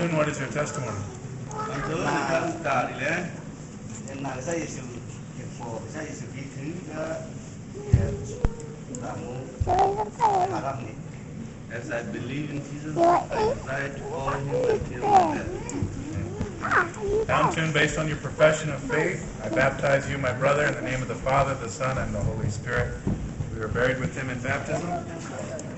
Tune, what is your testimony? As I believe in Jesus, I desire to follow him until my death. Down tune, based on your profession of faith, I baptize you, my brother, in the name of the Father, the Son, and the Holy Spirit. We were buried with him in baptism.